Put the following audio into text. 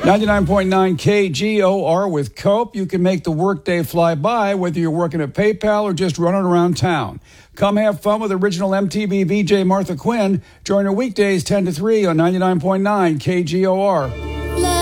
99.9 KGOR with Cope. You can make the workday fly by, whether you're working at PayPal or just running around town. Come have fun with original MTV VJ Martha Quinn. Join her weekdays 10 to 3 on 99.9 KGOR.